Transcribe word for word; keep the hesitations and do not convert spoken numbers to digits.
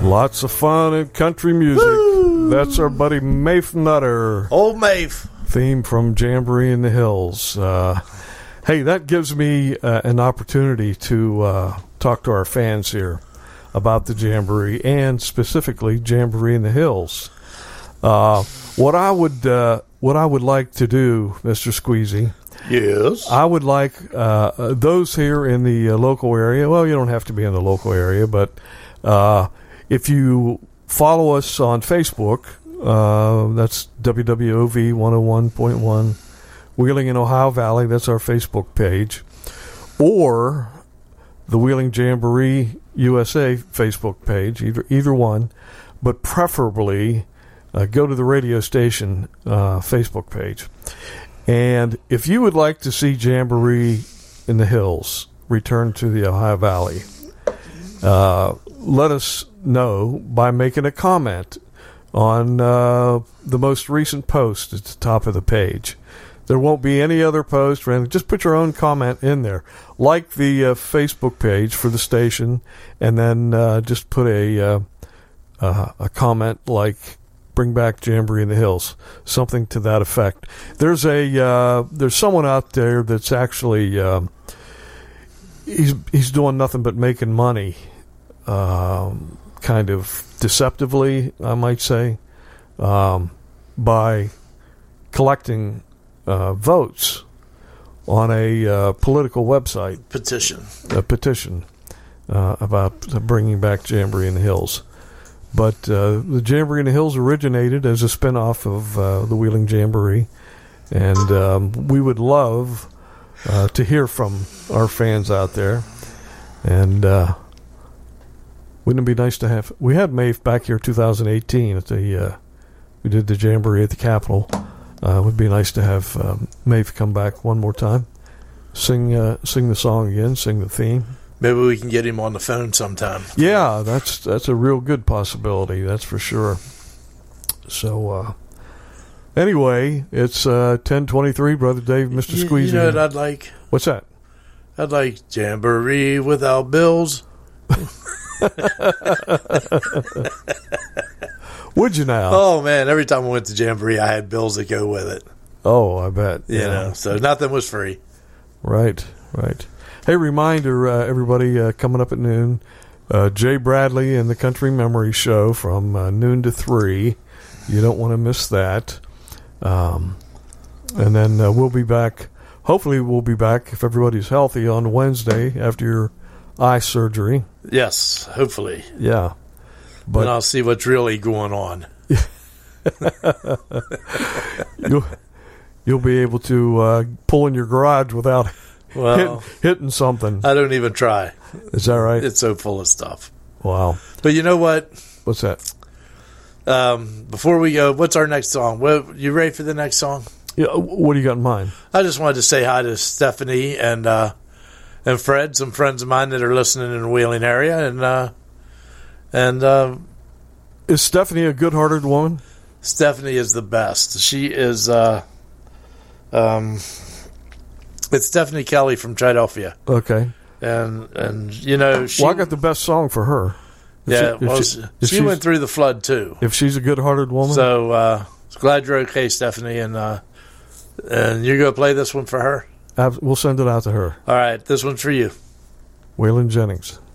Lots of fun and country music. Woo! That's our buddy Mafe Nutter. Old Mafe. Theme from Jamboree in the Hills. Uh, hey, that gives me uh, an opportunity to uh, talk to our fans here about the Jamboree and specifically Jamboree in the Hills. Uh, what I would uh, what I would like to do, Mister Squeezy. Yes. I would like uh, those here in the uh, local area. Well, you don't have to be in the local area, but uh, if you follow us on Facebook, uh, that's W W O V one oh one point one, Wheeling in Ohio Valley. That's our Facebook page. Or the Wheeling Jamboree U S A Facebook page, either either one. But preferably, uh, go to the radio station uh, Facebook page. And if you would like to see Jamboree in the Hills return to the Ohio Valley, uh, let us know by making a comment on uh, the most recent post at the top of the page. There won't be any other post or anything. Just put your own comment in there. Like the uh, Facebook page for the station, and then uh, just put a uh, uh, a comment like, bring back Jamboree in the Hills, something to that effect. There's a uh, there's someone out there that's actually um, he's he's doing nothing but making money, um, kind of deceptively, I might say, um, by collecting uh, votes on a uh, political website petition, a petition uh, about bringing back Jamboree in the Hills. But uh, the Jamboree in the Hills originated as a spinoff of uh, the Wheeling Jamboree, and um, we would love uh, to hear from our fans out there. And uh, wouldn't it be nice to have? We had Mafe back here in two thousand eighteen at the. Uh, we did the Jamboree at the Capitol. Uh, it would be nice to have um, Mafe come back one more time, sing uh, sing the song again, sing the theme. Maybe we can get him on the phone sometime. Yeah, that's that's a real good possibility. That's for sure. So, uh, anyway, it's uh, ten twenty-three, Brother Dave, Mister You, Squeezy. you know what I'd like? What's that? I'd like Jamboree without bills. Would you now? Oh, man, every time I went to Jamboree, I had bills that go with it. Oh, I bet. You yeah. know, so nothing was free. Right, right. Hey, reminder, uh, everybody, uh, coming up at noon, uh, Jay Bradley and the Country Memory Show from uh, noon to three. You don't want to miss that. Um, and then uh, we'll be back. Hopefully we'll be back, if everybody's healthy, on Wednesday after your eye surgery. Yes, hopefully. Yeah. But and I'll see what's really going on. you'll, you'll be able to uh, pull in your garage without... Well, Hit, hitting something. I don't even try. Is that right? It's so full of stuff. Wow. But you know what? What's that? Um, before we go, what's our next song? What, you ready for the next song? Yeah. What do you got in mind? I just wanted to say hi to Stephanie and uh, and Fred, some friends of mine that are listening in the Wheeling area, and uh, and uh, is Stephanie a good-hearted woman? Stephanie is the best. She is. Uh, um. It's Stephanie Kelly from Philadelphia. Okay. And, and you know, she... Well, I got the best song for her. If yeah, she, well, she, she went through the flood, too. If she's a good-hearted woman? So, uh, glad you're okay, Stephanie, and uh, and you're going to play this one for her? We'll send it out to her. All right, this one's for you. Waylon Jennings.